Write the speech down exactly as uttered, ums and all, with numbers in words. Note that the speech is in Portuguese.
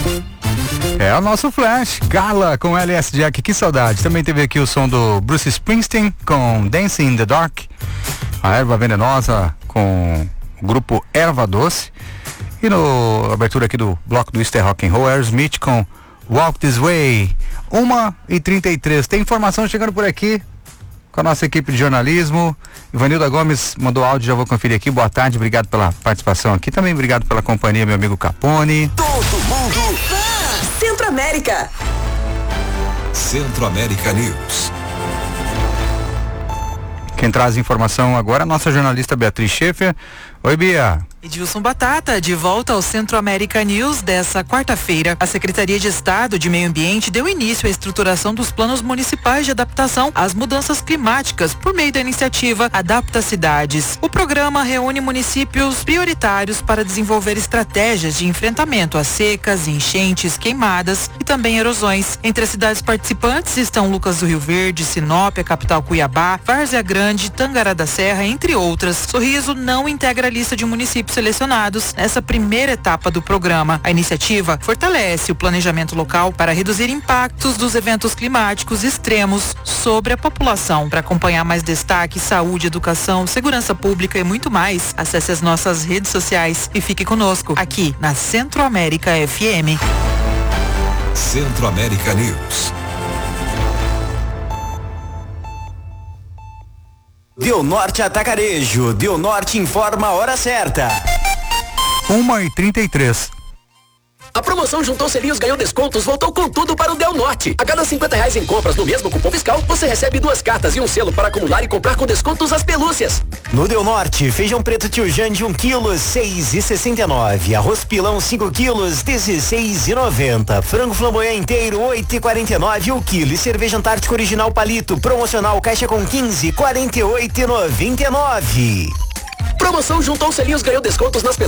É o nosso Flash, Gala com L S Jack, que saudade. Também teve aqui o som do Bruce Springsteen com Dancing in the Dark, a Erva Venenosa com o grupo Erva Doce, e no abertura aqui do bloco do Easter Rock and Roll, Aerosmith com Walk This Way. uma e trinta e três. Tem informação chegando por aqui com a nossa equipe de jornalismo. Ivanilda Gomes mandou áudio, já vou conferir aqui. Boa tarde, obrigado pela participação aqui. Também obrigado pela companhia, meu amigo Capone. Todo mundo Centro-América. Centro-América News. Quem traz informação agora é a nossa jornalista Beatriz Schaefer. Oi, Bia. Edilson Batata, de volta ao Centro-América News dessa quarta-feira. A Secretaria de Estado de Meio Ambiente deu início à estruturação dos planos municipais de adaptação às mudanças climáticas por meio da iniciativa Adapta Cidades. O programa reúne municípios prioritários para desenvolver estratégias de enfrentamento a secas, enchentes, queimadas e também erosões. Entre as cidades participantes estão Lucas do Rio Verde, Sinop, a capital Cuiabá, Várzea Grande, Tangará da Serra, entre outras. Sorriso não integra a lista de municípios selecionados nessa primeira etapa do programa. A iniciativa fortalece o planejamento local para reduzir impactos dos eventos climáticos extremos sobre a população. Para acompanhar mais destaques, saúde, educação, segurança pública e muito mais, acesse as nossas redes sociais e fique conosco aqui na Centro-América F M. Centro-América News. Deu Norte Atacarejo. Deu Norte informa a hora certa. uma e trinta e três. A promoção Juntou Selinhos Ganhou Descontos voltou com tudo para o Del Norte. A cada cinquenta reais em compras no mesmo cupom fiscal, você recebe duas cartas e um selo para acumular e comprar com descontos as pelúcias. No Del Norte, feijão preto Tio Jande um quilo, seis e sessenta e nove. Arroz pilão cinco quilos, dezesseis e noventa. Frango flamboyant inteiro, oito e quarenta e nove o quilo. E cerveja Antártica Original Palito, promocional caixa com quinze, quarenta e oito e noventa e nove. Promoção Juntou Selinhos Ganhou Descontos nas pelúcias.